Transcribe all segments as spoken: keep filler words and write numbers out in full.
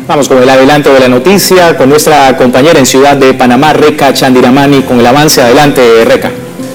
Vamos con el adelanto de la noticia con nuestra compañera en Ciudad de Panamá, Reca Chandiramani, con el avance. Adelante, Reca.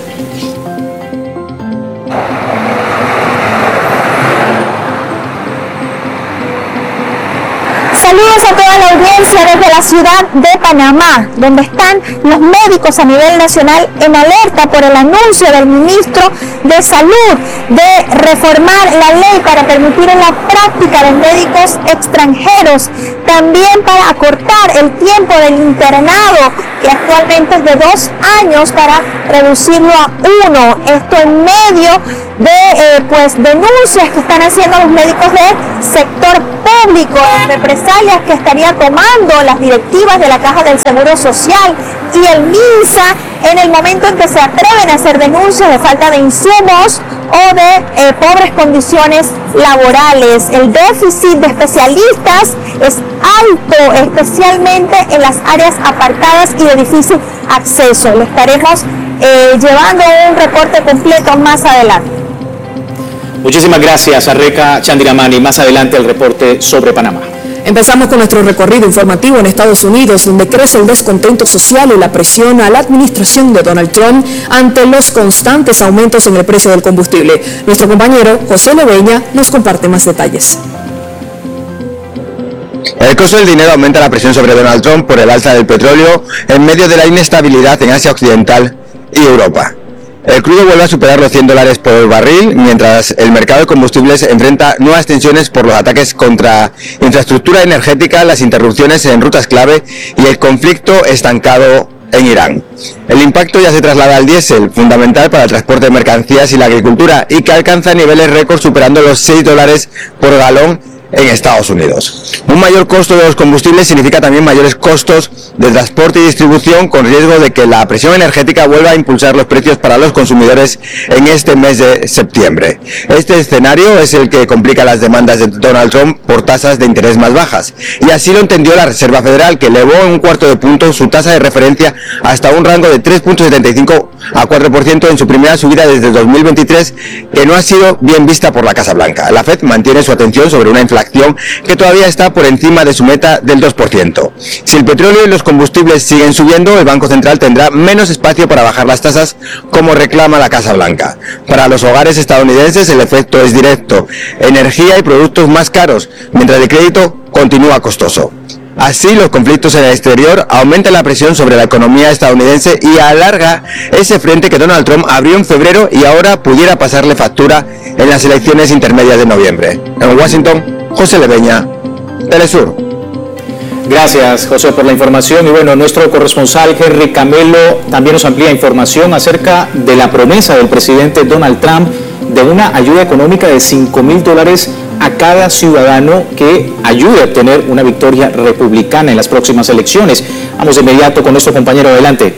Saludos a toda la audiencia desde la ciudad de Panamá, donde están los médicos a nivel nacional en alerta por el anuncio del ministro de Salud de reformar la ley para permitir en la práctica de médicos extranjeros, también para acortar el tiempo del internado, que actualmente es de dos años, para reducirlo a uno. Esto en medio de eh, pues denuncias que están haciendo los médicos del sector público, en represalias que estaría tomando las directivas de la Caja del Seguro Social y el MINSA en el momento en que se atreven a hacer denuncias de falta de insumos o de eh, pobres condiciones laborales. El déficit de especialistas es alto, especialmente en las áreas apartadas y de difícil acceso. Le estaremos eh, llevando un reporte completo más adelante. Muchísimas gracias a Reca Chandiramani. Más adelante el reporte sobre Panamá. Empezamos con nuestro recorrido informativo en Estados Unidos, donde crece el descontento social y la presión a la administración de Donald Trump ante los constantes aumentos en el precio del combustible. Nuestro compañero José Leveña nos comparte más detalles. El costo del dinero aumenta la presión sobre Donald Trump por el alza del petróleo en medio de la inestabilidad en Asia Occidental y Europa. El crudo vuelve a superar los cien dólares por el barril, mientras el mercado de combustibles enfrenta nuevas tensiones por los ataques contra infraestructura energética, las interrupciones en rutas clave y el conflicto estancado en Irán. El impacto ya se traslada al diésel, fundamental para el transporte de mercancías y la agricultura, y que alcanza niveles récord superando los seis dólares por galón en Estados Unidos. Un mayor costo de los combustibles significa también mayores costos de transporte y distribución, con riesgo de que la presión energética vuelva a impulsar los precios para los consumidores en este mes de septiembre. Este escenario es el que complica las demandas de Donald Trump por tasas de interés más bajas, y así lo entendió la Reserva Federal, que elevó en un cuarto de punto su tasa de referencia hasta un rango de tres punto setenta y cinco a cuatro por ciento en su primera subida desde dos mil veintitrés, que no ha sido bien vista por la Casa Blanca. La Fed mantiene su atención sobre una inflación que todavía está por encima de su meta del dos por ciento. Si el petróleo y los combustibles siguen subiendo, el Banco Central tendrá menos espacio para bajar las tasas, como reclama la Casa Blanca. Para los hogares estadounidenses el efecto es directo: energía y productos más caros, mientras el crédito continúa costoso. Así, los conflictos en el exterior aumentan la presión sobre la economía estadounidense y alarga ese frente que Donald Trump abrió en febrero y ahora pudiera pasarle factura en las elecciones intermedias de noviembre. En Washington, José Leveña, Telesur. Gracias, José, por la información. Y bueno, nuestro corresponsal Henry Camelo también nos amplía información acerca de la promesa del presidente Donald Trump de una ayuda económica de cinco mil dólares a cada ciudadano que ayude a obtener una victoria republicana en las próximas elecciones. Vamos de inmediato con nuestro compañero. Adelante.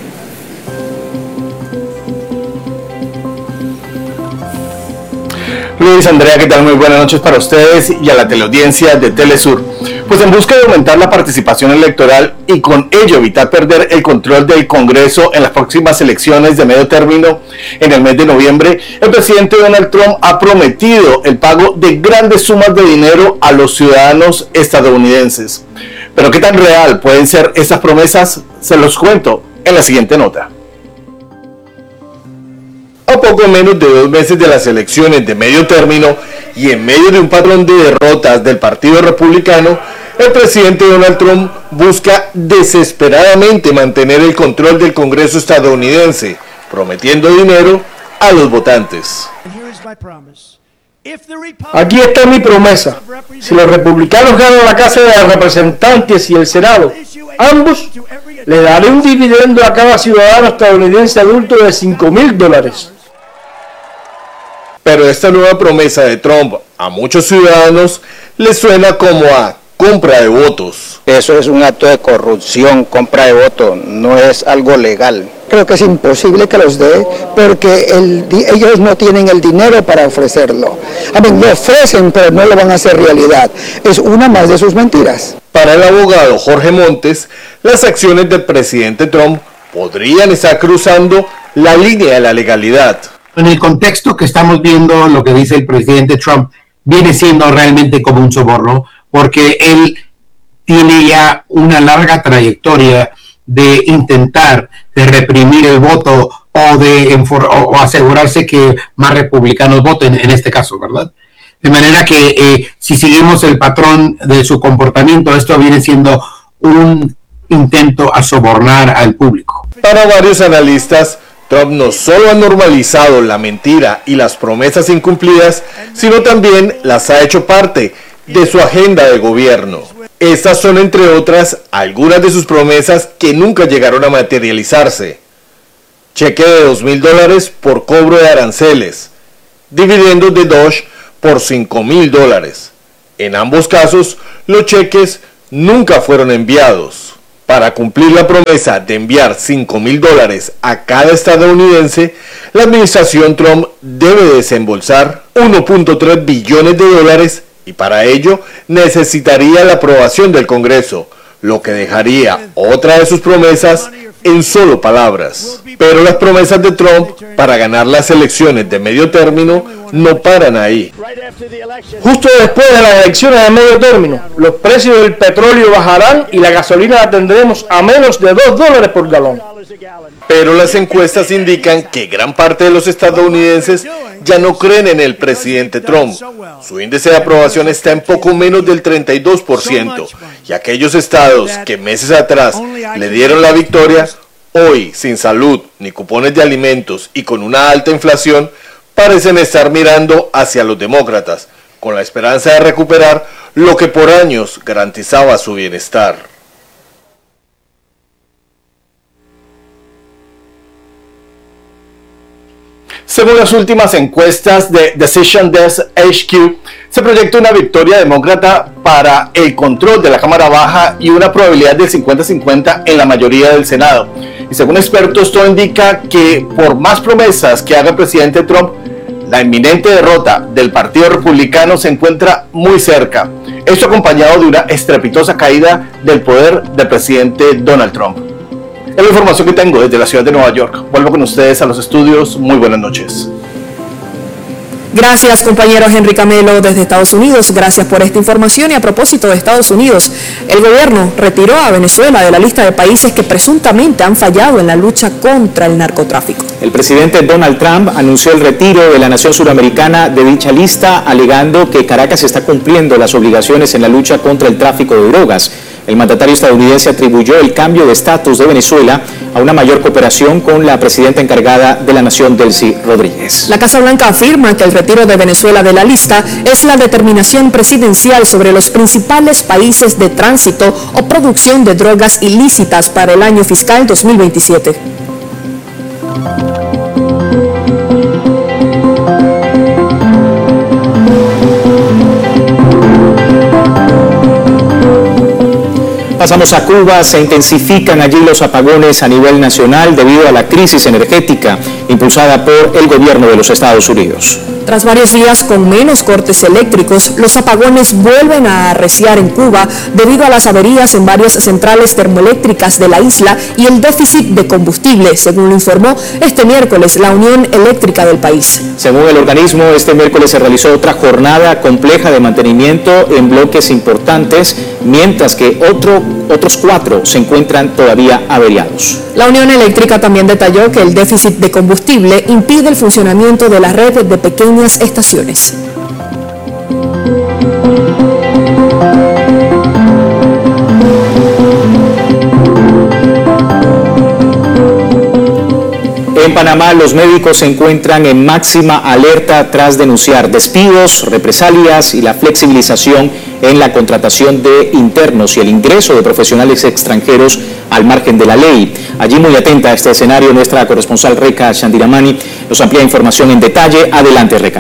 Luis, Andrea, ¿qué tal? Muy buenas noches para ustedes y a la teleaudiencia de Telesur. Pues en busca de aumentar la participación electoral y con ello evitar perder el control del Congreso en las próximas elecciones de medio término en el mes de noviembre, el presidente Donald Trump ha prometido el pago de grandes sumas de dinero a los ciudadanos estadounidenses. Pero ¿qué tan real pueden ser estas promesas? Se los cuento en la siguiente nota. A poco menos de dos meses de las elecciones de medio término y en medio de un patrón de derrotas del Partido Republicano, el presidente Donald Trump busca desesperadamente mantener el control del Congreso estadounidense, prometiendo dinero a los votantes. Aquí está mi promesa. Si los republicanos ganan la Casa de los Representantes y el Senado, ambos, le daré un dividendo a cada ciudadano estadounidense adulto de cinco mil dólares. Pero esta nueva promesa de Trump a muchos ciudadanos les suena como a compra de votos. Eso es un acto de corrupción, compra de votos, no es algo legal. Creo que es imposible que los dé porque el, ellos no tienen el dinero para ofrecerlo. A ver, lo ofrecen, pero no lo van a hacer realidad. Es una más de sus mentiras. Para el abogado Jorge Montes, las acciones del presidente Trump podrían estar cruzando la línea de la legalidad. En el contexto que estamos viendo, lo que dice el presidente Trump viene siendo realmente como un soborno, porque él tiene ya una larga trayectoria de intentar de reprimir el voto o de enfor- o, o asegurarse que más republicanos voten en este caso, ¿verdad? De manera que eh, si seguimos el patrón de su comportamiento, esto viene siendo un intento a sobornar al público. Para varios analistas, Trump no solo ha normalizado la mentira y las promesas incumplidas, sino también las ha hecho parte de su agenda de gobierno. Estas son, entre otras, algunas de sus promesas que nunca llegaron a materializarse. Cheque de dos mil dólares por cobro de aranceles, dividendos de Doge por cinco mil dólares. En ambos casos, los cheques nunca fueron enviados. Para cumplir la promesa de enviar cinco mil dólares a cada estadounidense, la administración Trump debe desembolsar uno punto tres billones de dólares y para ello necesitaría la aprobación del Congreso, lo que dejaría otra de sus promesas en solo palabras. Pero las promesas de Trump para ganar las elecciones de medio término no paran ahí. Justo después de las elecciones de medio término, los precios del petróleo bajarán y la gasolina la tendremos a menos de dos dólares por galón. Pero las encuestas indican que gran parte de los estadounidenses ya no creen en el presidente Trump. Su índice de aprobación está en poco menos del treinta y dos por ciento, y aquellos estados que meses atrás le dieron la victoria, hoy sin salud ni cupones de alimentos y con una alta inflación, parecen estar mirando hacia los demócratas, con la esperanza de recuperar lo que por años garantizaba su bienestar. Según las últimas encuestas de Decision Desk H Q, se proyecta una victoria demócrata para el control de la Cámara Baja y una probabilidad del cincuenta cincuenta en la mayoría del Senado. Y según expertos, todo indica que por más promesas que haga el presidente Trump, la inminente derrota del Partido Republicano se encuentra muy cerca. Esto acompañado de una estrepitosa caída del poder del presidente Donald Trump. Es la información que tengo desde la ciudad de Nueva York. Vuelvo con ustedes a los estudios. Muy buenas noches. Gracias, compañero Henry Camelo desde Estados Unidos. Gracias por esta información. Y a propósito de Estados Unidos, el gobierno retiró a Venezuela de la lista de países que presuntamente han fallado en la lucha contra el narcotráfico. El presidente Donald Trump anunció el retiro de la nación suramericana de dicha lista, alegando que Caracas está cumpliendo las obligaciones en la lucha contra el tráfico de drogas. El mandatario estadounidense atribuyó el cambio de estatus de Venezuela a una mayor cooperación con la presidenta encargada de la nación, Delcy Rodríguez. La Casa Blanca afirma que el retiro de Venezuela de la lista es la determinación presidencial sobre los principales países de tránsito o producción de drogas ilícitas para el año fiscal dos mil veintisiete. Pasamos a Cuba. Se intensifican allí los apagones a nivel nacional debido a la crisis energética impulsada por el gobierno de los Estados Unidos. Tras varios días con menos cortes eléctricos, los apagones vuelven a arreciar en Cuba debido a las averías en varias centrales termoeléctricas de la isla y el déficit de combustible, según lo informó este miércoles la Unión Eléctrica del país. Según el organismo, este miércoles se realizó otra jornada compleja de mantenimiento en bloques importantes, mientras que otro, otros cuatro se encuentran todavía averiados. La Unión Eléctrica también detalló que el déficit de combustible impide el funcionamiento de la red de pequeñas estaciones. En Panamá, los médicos se encuentran en máxima alerta tras denunciar despidos, represalias y la flexibilización en la contratación de internos y el ingreso de profesionales extranjeros al margen de la ley. Allí, muy atenta a este escenario, nuestra corresponsal Reca Shandiramani nos amplía información en detalle. Adelante, Reca.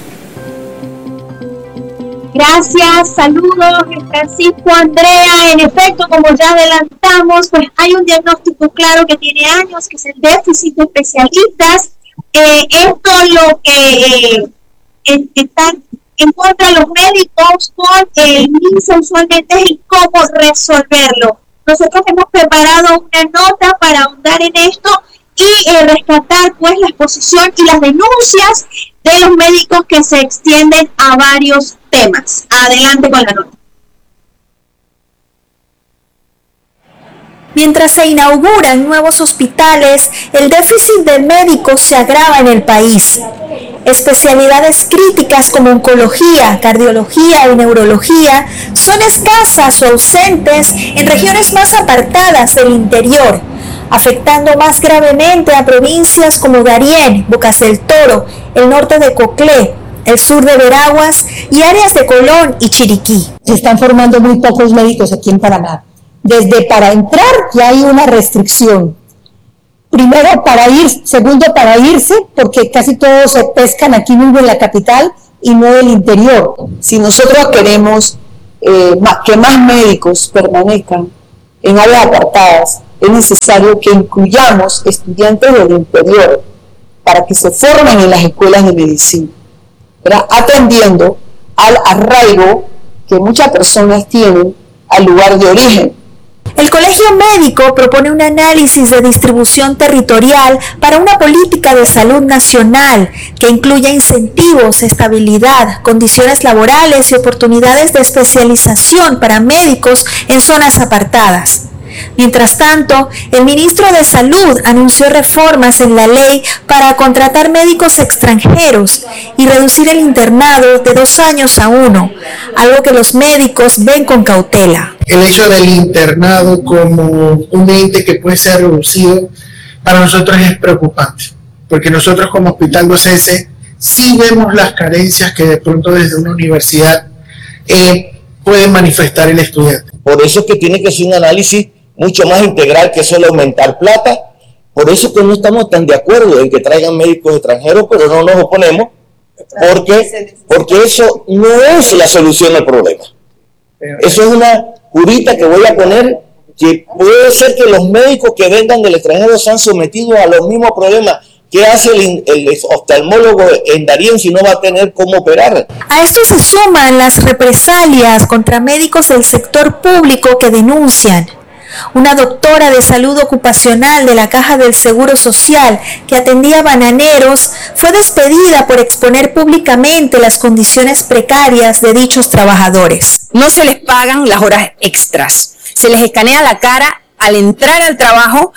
Gracias, saludos Francisco, Andrea. En efecto, como ya adelantamos, pues hay un diagnóstico claro que tiene años, que es el déficit de especialistas. Eh, esto lo que eh, están en contra de los médicos con el MINSA usualmente es el cómo resolverlo. Nosotros hemos preparado una nota para ahondar en esto y eh, rescatar pues la exposición y las denuncias de los médicos que se extienden a varios temas. Adelante con la nota. Mientras se inauguran nuevos hospitales, el déficit de médicos se agrava en el país. Especialidades críticas como oncología, cardiología y neurología son escasas o ausentes en regiones más apartadas del interior, afectando más gravemente a provincias como Darién, Bocas del Toro, el norte de Coclé, el sur de Veraguas y áreas de Colón y Chiriquí. Se están formando muy pocos médicos aquí en Paraná. Desde para entrar ya hay una restricción. Primero para ir, segundo para irse, porque casi todos se pescan aquí mismo en la capital y no del interior. Si nosotros queremos eh, que más médicos permanezcan en áreas apartadas, es necesario que incluyamos estudiantes del interior para que se formen en las escuelas de medicina, ¿verdad? Atendiendo al arraigo que muchas personas tienen al lugar de origen. El Colegio Médico propone un análisis de distribución territorial para una política de salud nacional que incluya incentivos, estabilidad, condiciones laborales y oportunidades de especialización para médicos en zonas apartadas. Mientras tanto, el ministro de Salud anunció reformas en la ley para contratar médicos extranjeros y reducir el internado de dos años a uno, algo que los médicos ven con cautela. El hecho del internado como un ente que puede ser reducido para nosotros es preocupante, porque nosotros como hospital docente sí vemos las carencias que de pronto desde una universidad eh, puede manifestar el estudiante. Por eso es que tiene que ser un análisis mucho más integral que solo aumentar plata. Por eso es que no estamos tan de acuerdo en que traigan médicos extranjeros, pero no nos oponemos, porque, porque eso no es la solución al problema. Eso es una curita que voy a poner, que puede ser que los médicos que vengan del extranjero sean sometidos a los mismos problemas. ¿Qué hace el, el oftalmólogo en Darién si no va a tener cómo operar? A esto se suman las represalias contra médicos del sector público que denuncian. Una doctora de salud ocupacional de la Caja del Seguro Social que atendía bananeros fue despedida por exponer públicamente las condiciones precarias de dichos trabajadores. No se les pagan las horas extras, se les escanea la cara al entrar al trabajo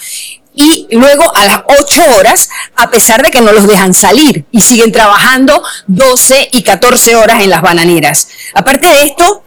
y luego a las ocho horas, a pesar de que no los dejan salir y siguen trabajando doce y catorce horas en las bananeras. Aparte de esto,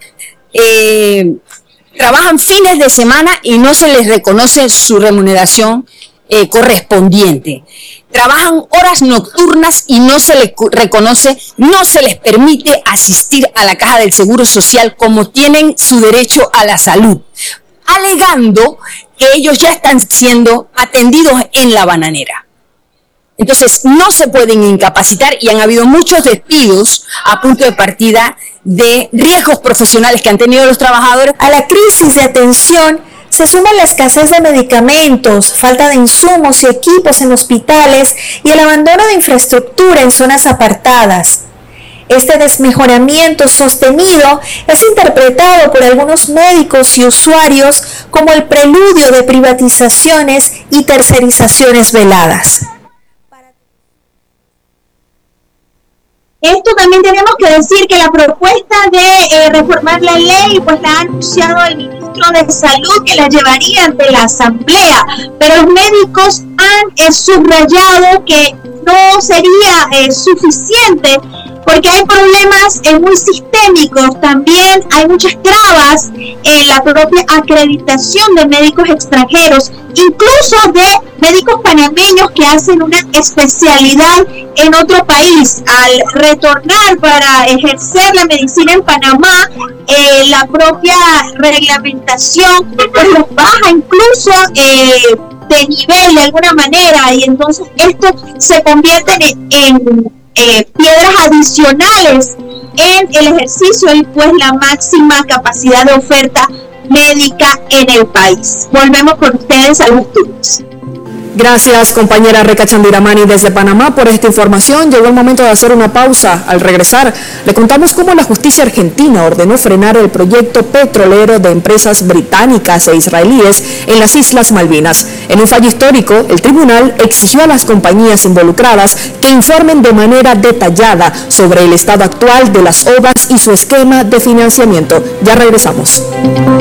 eh, trabajan fines de semana y no se les reconoce su remuneración eh, correspondiente. Trabajan horas nocturnas y no se les reconoce, no se les permite asistir a la Caja del Seguro Social como tienen su derecho a la salud, alegando que ellos ya están siendo atendidos en la bananera. Entonces no se pueden incapacitar y han habido muchos despidos a punto de partida de riesgos profesionales que han tenido los trabajadores. A la crisis de atención se suma la escasez de medicamentos, falta de insumos y equipos en hospitales y el abandono de infraestructura en zonas apartadas. Este desmejoramiento sostenido es interpretado por algunos médicos y usuarios como el preludio de privatizaciones y tercerizaciones veladas. Esto también tenemos que decir que la propuesta de eh, reformar la ley pues la ha anunciado el ministro de Salud que la llevaría ante la Asamblea, pero los médicos han eh, subrayado que no sería eh, suficiente porque hay problemas eh, muy sistémicos, también hay muchas trabas en la propia acreditación de médicos extranjeros, incluso de médicos panameños que hacen una especialidad en otro país. Al retornar para ejercer la medicina en Panamá, eh, la propia reglamentación pues los baja incluso eh, de nivel de alguna manera, y entonces esto se convierte en, en Eh, piedras adicionales en el ejercicio y pues la máxima capacidad de oferta médica en el país. Volvemos con ustedes a los estudios. Gracias, compañera Reca Chandiramani desde Panamá por esta información. Llegó el momento de hacer una pausa. Al regresar, le contamos cómo la justicia argentina ordenó frenar el proyecto petrolero de empresas británicas e israelíes en las Islas Malvinas. En un fallo histórico, el tribunal exigió a las compañías involucradas que informen de manera detallada sobre el estado actual de las obras y su esquema de financiamiento. Ya regresamos.